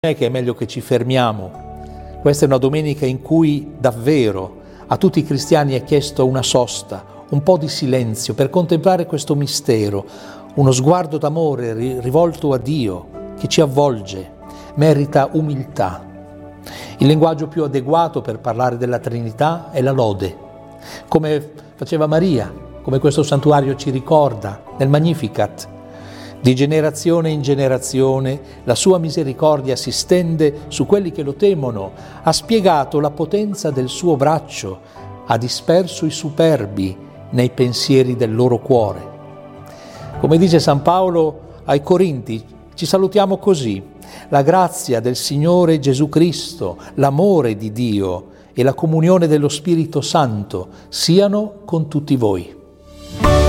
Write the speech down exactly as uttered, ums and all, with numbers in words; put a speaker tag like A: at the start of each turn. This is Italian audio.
A: è che è meglio che ci fermiamo. Questa è una domenica in cui davvero a tutti i cristiani è chiesto una sosta, un po' di silenzio per contemplare questo mistero, uno sguardo d'amore rivolto a Dio che ci avvolge, merita umiltà. Il linguaggio più adeguato per parlare della Trinità è la lode, come faceva Maria, come questo santuario ci ricorda nel Magnificat. Di generazione in generazione la sua misericordia si stende su quelli che lo temono, ha spiegato la potenza del suo braccio, ha disperso i superbi nei pensieri del loro cuore. Come dice San Paolo ai Corinti, ci salutiamo così: la grazia del Signore Gesù Cristo, l'amore di Dio e la comunione dello Spirito Santo siano con tutti voi.